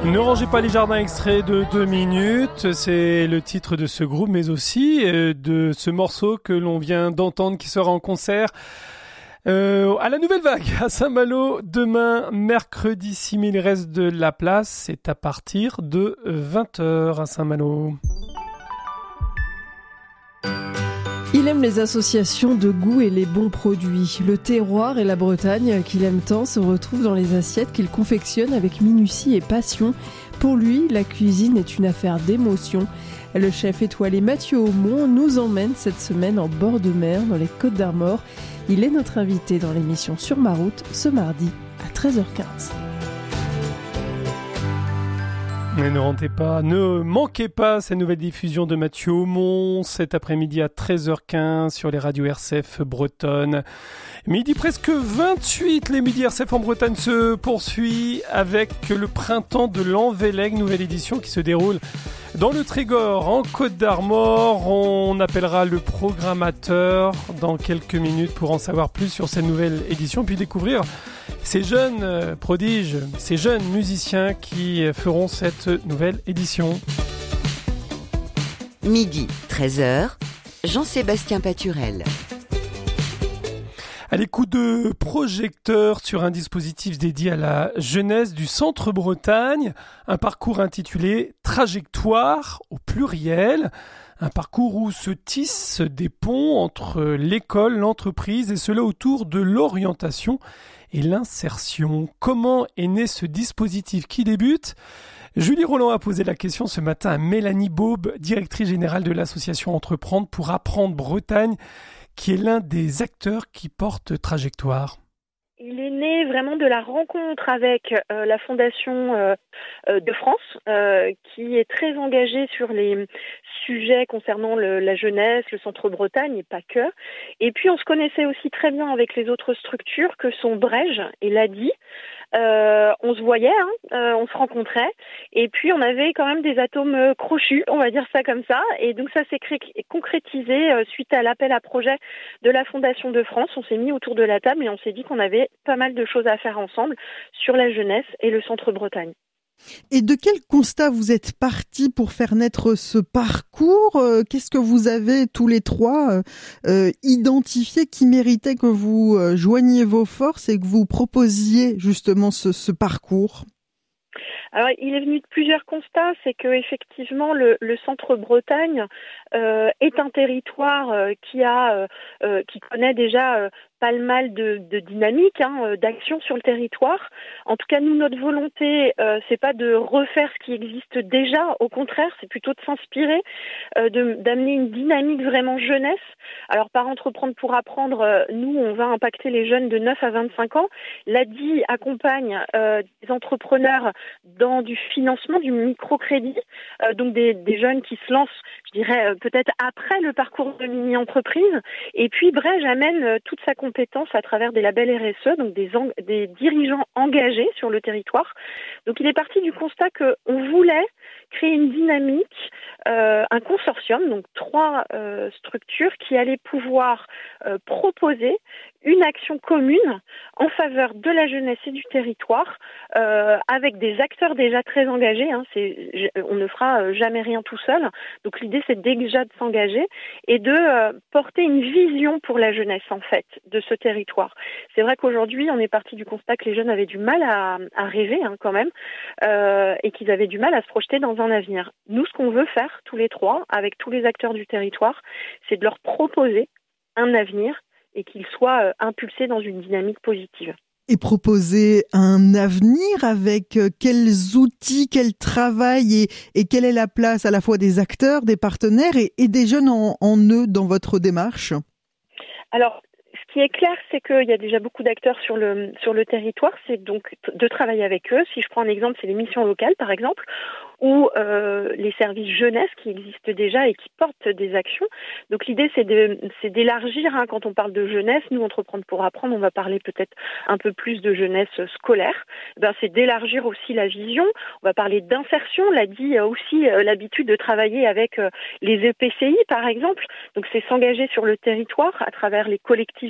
Ne rangez pas les jardins, extrait de 2 minutes, c'est le titre de ce groupe, mais aussi de ce morceau que l'on vient d'entendre qui sera en concert à la Nouvelle Vague à Saint-Malo demain, mercredi 6 000. Il reste de la place, c'est à partir de 20h à Saint-Malo. Il aime les associations de goût et les bons produits. Le terroir et la Bretagne qu'il aime tant se retrouvent dans les assiettes qu'il confectionne avec minutie et passion. Pour lui, la cuisine est une affaire d'émotion. Le chef étoilé Mathieu Aumont nous emmène cette semaine en bord de mer dans les Côtes-d'Armor. Il est notre invité dans l'émission Sur ma route ce mardi à 13h15. Et ne manquez pas cette nouvelle diffusion de Mathieu Aumont cet après-midi à 13h15 sur les radios RCF bretonnes. Midi presque 28, les Midi RCF en Bretagne se poursuit avec le printemps de l'Envélègue, nouvelle édition qui se déroule dans le Trégor, en Côtes-d'Armor. On appellera le programmateur dans quelques minutes pour en savoir plus sur cette nouvelle édition, puis découvrir ces jeunes prodiges, ces jeunes musiciens qui feront cette nouvelle édition. Midi, 13h, Jean-Sébastien Paturel. À l'écoute de projecteurs sur un dispositif dédié à la jeunesse du Centre Bretagne, un parcours intitulé Trajectoire au pluriel, un parcours où se tissent des ponts entre l'école, l'entreprise et cela autour de l'orientation et l'insertion. Comment est né ce dispositif qui débute ? Julie Roland a posé la question ce matin à Mélanie Baube, directrice générale de l'association Entreprendre pour apprendre Bretagne, qui est l'un des acteurs qui porte Trajectoire. Il est né vraiment de la rencontre avec la Fondation de France, qui est très engagée sur les sujets concernant la jeunesse, le Centre Bretagne et pas que. Et puis on se connaissait aussi très bien avec les autres structures que sont Brège et l'ADI. On se voyait, on se rencontrait, et puis on avait quand même des atomes crochus, on va dire ça comme ça, et donc ça s'est concrétisé suite à l'appel à projet de la Fondation de France. On s'est mis autour de la table et on s'est dit qu'on avait pas mal de choses à faire ensemble sur la jeunesse et le Centre Bretagne. Et de quel constat vous êtes partis pour faire naître ce parcours ? Qu'est-ce que vous avez tous les trois identifié qui méritait que vous joigniez vos forces et que vous proposiez justement ce parcours ? Alors, il est venu de plusieurs constats. C'est que effectivement, le Centre Bretagne est un territoire qui connaît déjà pas mal de dynamique, d'action sur le territoire. En tout cas, nous, notre volonté, c'est pas de refaire ce qui existe déjà. Au contraire, c'est plutôt de s'inspirer, d'amener une dynamique vraiment jeunesse. Alors, par Entreprendre pour apprendre, nous, on va impacter les jeunes de 9 à 25 ans. L'ADI accompagne des entrepreneurs dans du financement, du microcrédit, donc des jeunes qui se lancent, je dirais, peut-être après le parcours de mini-entreprise. Et puis, Brège amène toute sa compétence à travers des labels RSE, donc des dirigeants engagés sur le territoire. Donc il est parti du constat qu'on voulait créer une dynamique, un consortium, donc 3 structures qui allaient pouvoir proposer une action commune en faveur de la jeunesse et du territoire, avec des acteurs déjà très engagés. On ne fera jamais rien tout seul. Donc l'idée, c'est déjà de s'engager et de porter une vision pour la jeunesse, en fait, de ce territoire. C'est vrai qu'aujourd'hui, on est parti du constat que les jeunes avaient du mal à rêver, quand même, et qu'ils avaient du mal à se projeter dans un avenir. Nous, ce qu'on veut faire, tous les 3, avec tous les acteurs du territoire, c'est de leur proposer un avenir et qu'ils soient impulsés dans une dynamique positive. Et proposer un avenir avec quels outils, quel travail et quelle est la place à la fois des acteurs, des partenaires et des jeunes en eux dans votre démarche ? Alors, ce qui est clair, c'est qu'il y a déjà beaucoup d'acteurs sur le territoire, c'est donc de travailler avec eux. Si je prends un exemple, c'est les missions locales, par exemple, ou les services jeunesse qui existent déjà et qui portent des actions. Donc l'idée, c'est d'élargir. Quand on parle de jeunesse, nous, Entreprendre pour apprendre, on va parler peut-être un peu plus de jeunesse scolaire. C'est d'élargir aussi la vision. On va parler d'insertion. L'ADI a aussi l'habitude de travailler avec les EPCI, par exemple. Donc c'est s'engager sur le territoire à travers les collectivités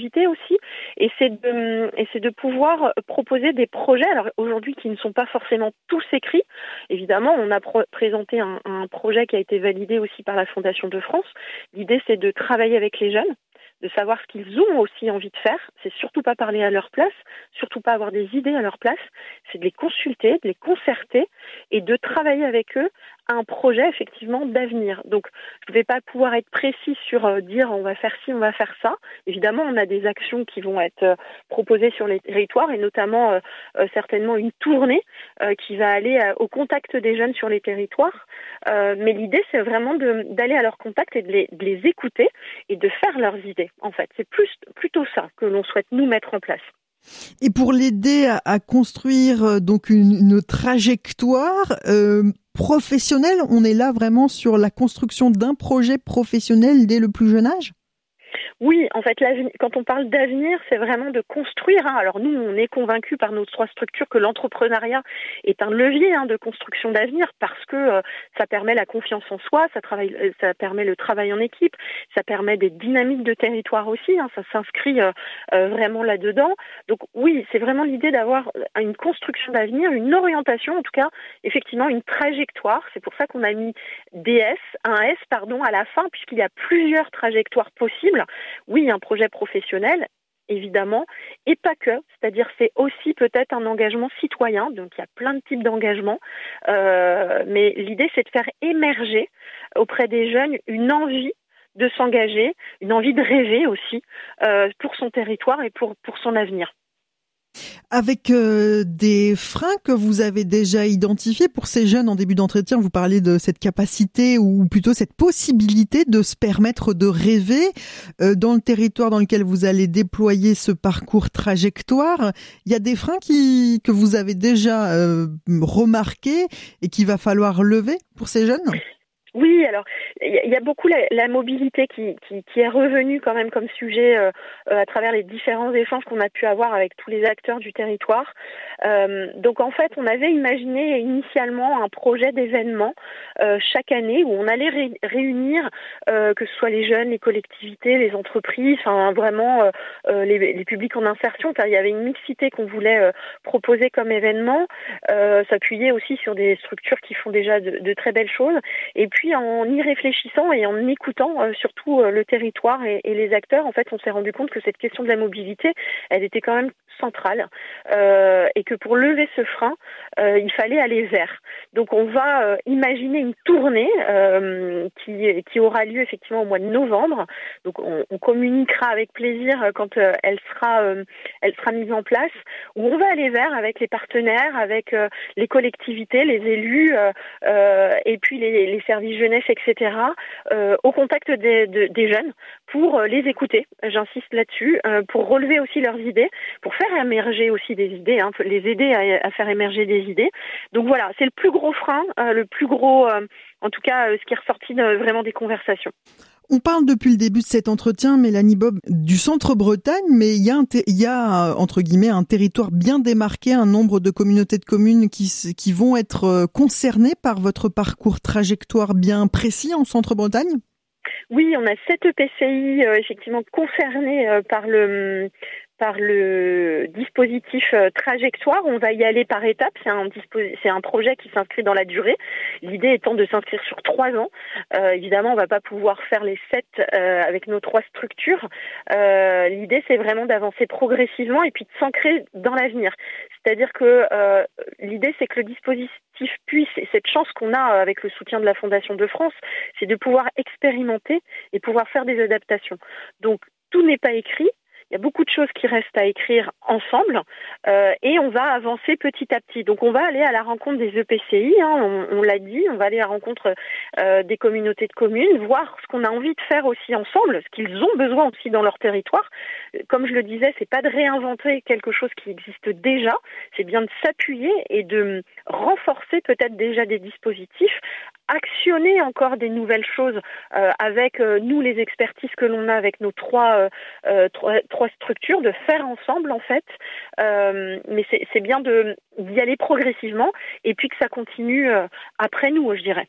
créativité aussi, et c'est de pouvoir proposer des projets, alors aujourd'hui qui ne sont pas forcément tous écrits. Évidemment, on a présenté un projet qui a été validé aussi par la Fondation de France. L'idée, c'est de travailler avec les jeunes, de savoir ce qu'ils ont aussi envie de faire. C'est surtout pas parler à leur place, surtout pas avoir des idées à leur place. C'est de les consulter, de les concerter et de travailler avec eux à un projet effectivement d'avenir. Donc, je ne vais pas pouvoir être précis sur dire on va faire ci, on va faire ça. Évidemment, on a des actions qui vont être proposées sur les territoires et notamment certainement une tournée qui va aller au contact des jeunes sur les territoires. Mais l'idée, c'est vraiment d'aller à leur contact et de les écouter et de faire leurs idées. En fait, c'est plutôt ça que l'on souhaite nous mettre en place. Et pour l'aider à construire donc une trajectoire professionnelle, on est là vraiment sur la construction d'un projet professionnel dès le plus jeune âge ? Oui, en fait, quand on parle d'avenir, c'est vraiment de construire. Alors nous, on est convaincus par nos 3 structures que l'entrepreneuriat est un levier de construction d'avenir parce que ça permet la confiance en soi, ça permet le travail en équipe, ça permet des dynamiques de territoire aussi. Ça s'inscrit vraiment là-dedans. Donc oui, c'est vraiment l'idée d'avoir une construction d'avenir, une orientation, en tout cas, effectivement, une trajectoire. C'est pour ça qu'on a mis un S à la fin, puisqu'il y a plusieurs trajectoires possibles. Oui, un projet professionnel, évidemment, et pas que. C'est-à-dire, c'est aussi peut-être un engagement citoyen. Donc, il y a plein de types d'engagements. Mais l'idée, c'est de faire émerger auprès des jeunes une envie de s'engager, une envie de rêver aussi pour son territoire et pour son avenir. Avec des freins que vous avez déjà identifiés pour ces jeunes en début d'entretien, vous parlez de cette capacité ou plutôt cette possibilité de se permettre de rêver dans le territoire dans lequel vous allez déployer ce parcours trajectoire. Il y a des freins que vous avez déjà remarqués et qu'il va falloir lever pour ces jeunes ? Oui, alors il y a beaucoup la mobilité qui est revenue quand même comme sujet à travers les différents échanges qu'on a pu avoir avec tous les acteurs du territoire. Donc en fait, on avait imaginé initialement un projet d'événement chaque année où on allait réunir que ce soit les jeunes, les collectivités, les entreprises, enfin vraiment les publics en insertion. Car il y avait une mixité qu'on voulait proposer comme événement, s'appuyer aussi sur des structures qui font déjà de très belles choses. Et puis en y réfléchissant et en écoutant surtout le territoire et les acteurs, en fait, on s'est rendu compte que cette question de la mobilité, elle était quand même centrale et que pour lever ce frein, il fallait aller vers. Donc on va imaginer une tournée qui aura lieu effectivement au mois de novembre. Donc on communiquera avec plaisir quand elle sera mise en place, où on va aller vers avec les partenaires, avec les collectivités, les élus et puis les services jeunesse, etc., au contact des jeunes pour les écouter, j'insiste là-dessus, pour relever aussi leurs idées, pour faire émerger aussi des idées, les aider à faire émerger des idées. Donc voilà, c'est le plus gros frein, le plus gros, en tout cas, ce qui est ressorti vraiment des conversations. On parle depuis le début de cet entretien, Mélanie Bob, du Centre-Bretagne, mais il y a entre guillemets un territoire bien démarqué, un nombre de communautés de communes qui vont être concernées par votre parcours trajectoire bien précis en Centre-Bretagne ? Oui, on a 7 EPCI effectivement concernés par le dispositif trajectoire. On va y aller par étapes. C'est un projet qui s'inscrit dans la durée. L'idée étant de s'inscrire sur 3 ans. Évidemment, on va pas pouvoir faire les 7 avec nos 3 structures. L'idée, c'est vraiment d'avancer progressivement et puis de s'ancrer dans l'avenir. C'est-à-dire que l'idée, c'est que le dispositif puisse, et cette chance qu'on a avec le soutien de la Fondation de France, c'est de pouvoir expérimenter et pouvoir faire des adaptations. Donc, tout n'est pas écrit. Il y a beaucoup de choses qui restent à écrire ensemble et on va avancer petit à petit. Donc on va aller à la rencontre des EPCI, on l'a dit, on va aller à la rencontre des communautés de communes, voir ce qu'on a envie de faire aussi ensemble, ce qu'ils ont besoin aussi dans leur territoire. Comme je le disais, c'est pas de réinventer quelque chose qui existe déjà, c'est bien de s'appuyer et de renforcer peut-être déjà des dispositifs, actionner encore des nouvelles choses avec nous les expertises que l'on a avec nos trois structures, de faire ensemble en fait, mais c'est bien d'y aller progressivement et puis que ça continue après nous, je dirais.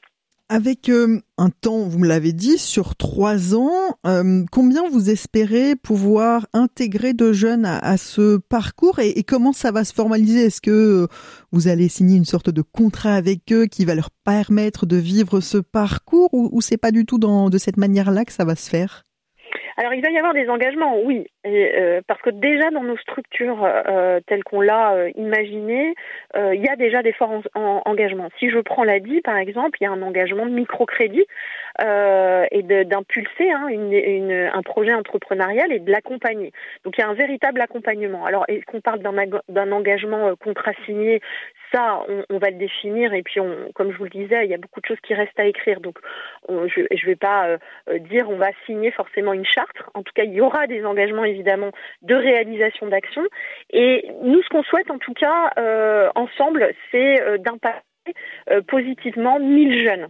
Avec un temps, vous me l'avez dit, sur 3 ans, combien vous espérez pouvoir intégrer de jeunes à ce parcours et comment ça va se formaliser? Est-ce que vous allez signer une sorte de contrat avec eux qui va leur permettre de vivre ce parcours ou c'est pas du tout de cette manière-là que ça va se faire? Alors, il va y avoir des engagements, oui, parce que déjà dans nos structures telles qu'on l'a imaginé, il y a déjà des forts engagements. Si je prends l'ADI, par exemple, il y a un engagement de microcrédit et d'impulser un projet entrepreneurial et de l'accompagner. Donc, il y a un véritable accompagnement. Alors, est-ce qu'on parle d'un engagement contrat signé? Ça, on va le définir et puis, comme je vous le disais, il y a beaucoup de choses qui restent à écrire. Donc, je vais pas dire on va signer forcément une charte. En tout cas, il y aura des engagements évidemment de réalisation d'actions. Et nous, ce qu'on souhaite en tout cas ensemble, c'est d'impacter positivement 1000 jeunes.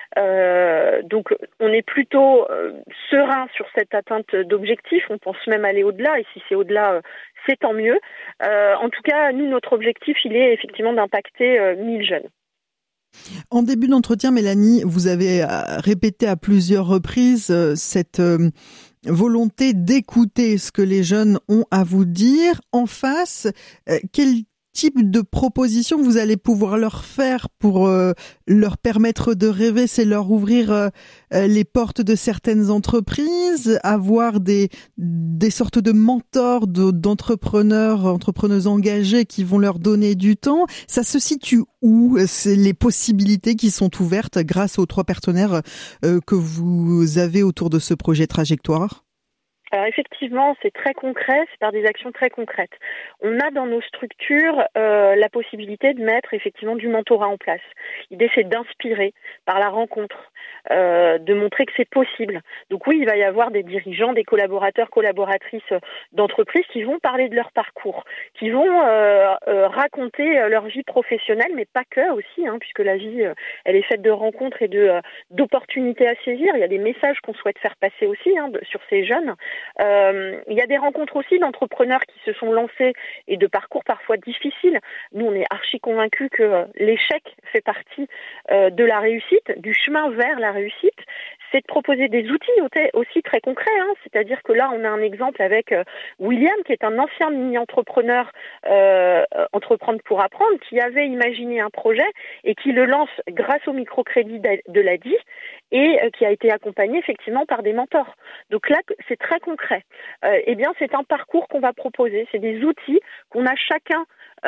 Donc on est plutôt serein sur cette atteinte d'objectif. On pense même aller au-delà et si c'est au-delà, c'est tant mieux. En tout cas, nous, notre objectif, il est effectivement d'impacter 1000 jeunes. En début d'entretien, Mélanie, vous avez répété à plusieurs reprises cette volonté d'écouter ce que les jeunes ont à vous dire. En face, quel type de proposition vous allez pouvoir leur faire pour leur permettre de rêver? C'est leur ouvrir les portes de certaines entreprises, avoir des sortes de mentors d'entrepreneuses engagées qui vont leur donner du temps. Ça se situe où? C'est les possibilités qui sont ouvertes grâce aux 3 partenaires que vous avez autour de ce projet Trajectoire? Alors effectivement, c'est très concret, c'est par des actions très concrètes. On a dans nos structures la possibilité de mettre effectivement du mentorat en place. L'idée, c'est d'inspirer par la rencontre, de montrer que c'est possible. Donc oui, il va y avoir des dirigeants, des collaborateurs, collaboratrices d'entreprises qui vont parler de leur parcours, qui vont raconter leur vie professionnelle, mais pas que aussi, puisque la vie, elle est faite de rencontres et d'opportunités à saisir. Il y a des messages qu'on souhaite faire passer aussi sur ces jeunes. Il y a des rencontres aussi d'entrepreneurs qui se sont lancés et de parcours parfois difficiles. Nous, on est archi convaincus que l'échec fait partie de la réussite, du chemin vers la réussite. C'est de proposer des outils aussi très concrets. C'est-à-dire que là, on a un exemple avec William, qui est un ancien mini-entrepreneur Entreprendre pour apprendre, qui avait imaginé un projet et qui le lance grâce au microcrédit de l'ADI et qui a été accompagné effectivement par des mentors. Donc là, c'est très concret. Eh bien, c'est un parcours qu'on va proposer. C'est des outils qu'on a chacun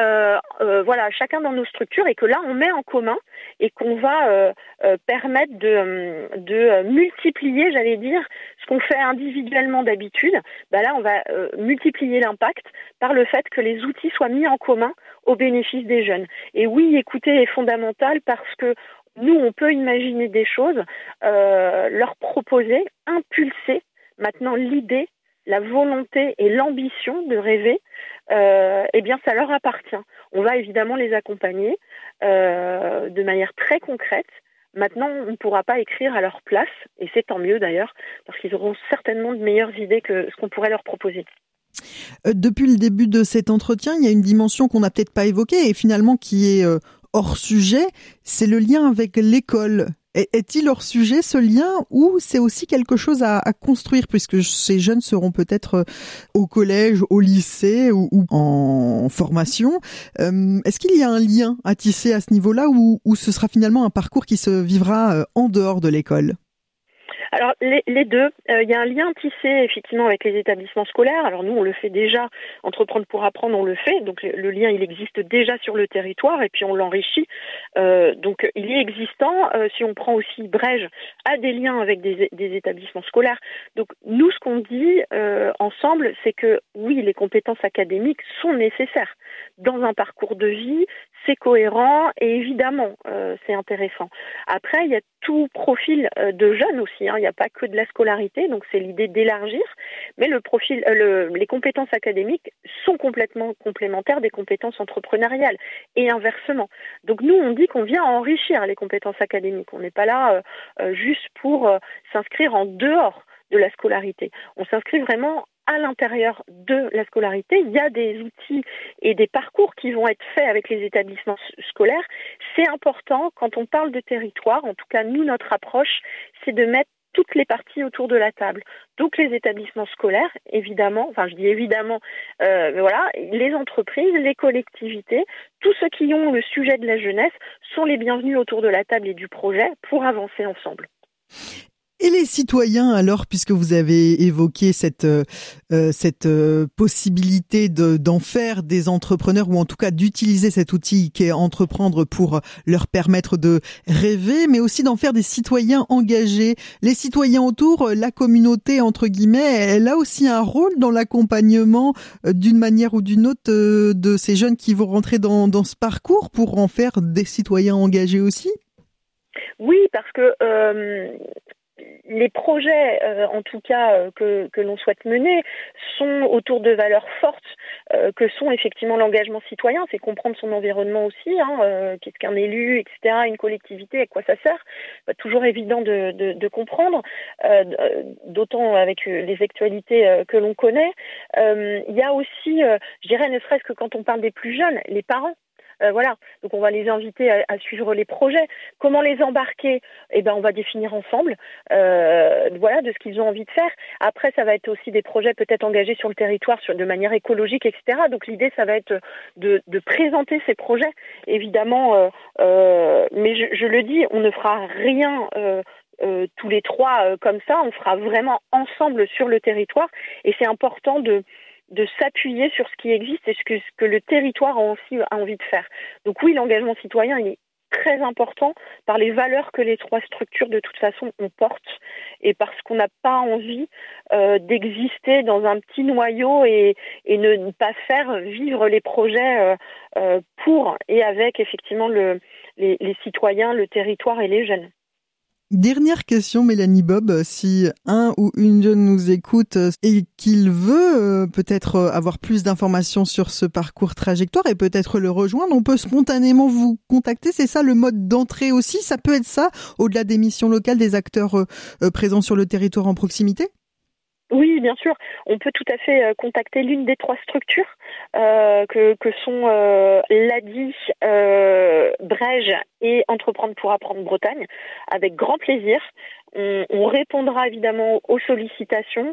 dans nos structures et que là, on met en commun et qu'on va permettre de multiplier, j'allais dire, ce qu'on fait individuellement d'habitude. Là, on va multiplier l'impact par le fait que les outils soient mis en commun au bénéfice des jeunes. Et oui, écouter est fondamental parce que nous, on peut imaginer des choses, leur proposer, impulser. Maintenant, l'idée, la volonté et l'ambition de rêver, ça leur appartient. On va évidemment les accompagner de manière très concrète. Maintenant, on ne pourra pas écrire à leur place, et c'est tant mieux d'ailleurs, parce qu'ils auront certainement de meilleures idées que ce qu'on pourrait leur proposer. Depuis le début de cet entretien, il y a une dimension qu'on n'a peut-être pas évoquée et finalement qui est hors sujet, c'est le lien avec l'école. Est-il hors sujet ce lien ou c'est aussi quelque chose à construire puisque ces jeunes seront peut-être au collège, au lycée ou en formation? Est-ce qu'il y a un lien à tisser à ce niveau-là ou ce sera finalement un parcours qui se vivra en dehors de l'école? Alors les deux, il y a un lien tissé effectivement avec les établissements scolaires. Alors nous on le fait déjà, Entreprendre pour apprendre on le fait, donc le lien il existe déjà sur le territoire et puis on l'enrichit. Donc il est existant. Si on prend aussi Brège a des liens avec des établissements scolaires. Donc nous ce qu'on dit ensemble c'est que oui les compétences académiques sont nécessaires dans un parcours de vie. C'est cohérent et évidemment c'est intéressant. Après il y a tout profil de jeunes aussi. Il n'y a pas que de la scolarité, donc c'est l'idée d'élargir. Mais les compétences académiques sont complètement complémentaires des compétences entrepreneuriales et inversement. Donc nous, on dit qu'on vient enrichir les compétences académiques. On n'est pas là juste pour s'inscrire en dehors de la scolarité. On s'inscrit vraiment à l'intérieur de la scolarité. Il y a des outils et des parcours qui vont être faits avec les établissements scolaires. C'est important, quand on parle de territoire, en tout cas nous, notre approche, c'est de mettre toutes les parties autour de la table. Donc les établissements scolaires, évidemment, enfin je dis évidemment, mais voilà, les entreprises, les collectivités, tous ceux qui ont le sujet de la jeunesse sont les bienvenus autour de la table et du projet pour avancer ensemble. Et les citoyens, alors, puisque vous avez évoqué cette possibilité d'en faire des entrepreneurs, ou en tout cas d'utiliser cet outil qui est Entreprendre pour leur permettre de rêver, mais aussi d'en faire des citoyens engagés. Les citoyens autour, la communauté, entre guillemets, elle a aussi un rôle dans l'accompagnement d'une manière ou d'une autre de ces jeunes qui vont rentrer dans ce parcours pour en faire des citoyens engagés aussi? Oui, parce que les projets, en tout cas, que l'on souhaite mener, sont autour de valeurs fortes, que sont effectivement l'engagement citoyen, c'est comprendre son environnement aussi, qu'est-ce qu'un élu, etc., une collectivité, à quoi ça sert. Pas toujours évident de comprendre, d'autant avec les actualités que l'on connaît. Il y a aussi, je dirais, ne serait-ce que quand on parle des plus jeunes, les parents. Voilà, donc on va les inviter à suivre les projets. Comment les embarquer? On va définir ensemble, voilà, de ce qu'ils ont envie de faire. Après, ça va être aussi des projets peut-être engagés sur le territoire, de manière écologique, etc. Donc l'idée, ça va être de présenter ces projets, évidemment. Mais je le dis, on ne fera rien. Tous les trois comme ça, on fera vraiment ensemble sur le territoire, et c'est important de s'appuyer sur ce qui existe et ce que le territoire a envie de faire. Donc oui, l'engagement citoyen, il est très important par les valeurs que les trois structures de toute façon on porte, et parce qu'on n'a pas envie d'exister dans un petit noyau et ne pas faire vivre les projets pour et avec effectivement les citoyens, le territoire et les jeunes. Dernière question, Mélanie Bob, si un ou une jeune nous écoute et qu'il veut peut-être avoir plus d'informations sur ce parcours trajectoire et peut-être le rejoindre, on peut spontanément vous contacter, c'est ça le mode d'entrée aussi? Ça peut être ça, au-delà des missions locales, des acteurs présents sur le territoire en proximité? Oui, bien sûr. On peut tout à fait contacter l'une des trois structures que sont l'ADI, Brège et Entreprendre pour apprendre Bretagne, avec grand plaisir. On répondra évidemment aux sollicitations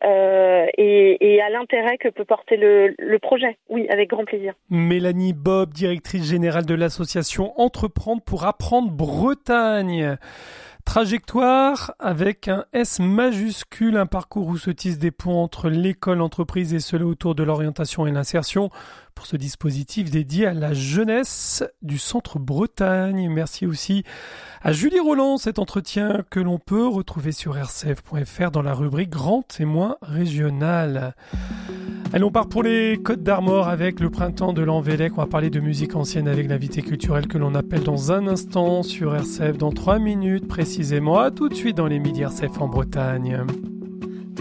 et à l'intérêt que peut porter le projet. Oui, avec grand plaisir. Mélanie Bob, directrice générale de l'association Entreprendre pour apprendre Bretagne. Trajectoire avec un S majuscule, un parcours où se tissent des ponts entre l'école, l'entreprise et cela autour de l'orientation et l'insertion pour ce dispositif dédié à la jeunesse du Centre Bretagne. Merci aussi à Julie Roland, cet entretien que l'on peut retrouver sur rcf.fr dans la rubrique Grand Témoin régional. Allez, on part pour les Côtes d'Armor avec le printemps de l'Envélec. On va parler de musique ancienne avec l'invité culturel que l'on appelle dans un instant sur RCF dans 3 minutes précisément. À tout de suite dans les Midis RCF en Bretagne.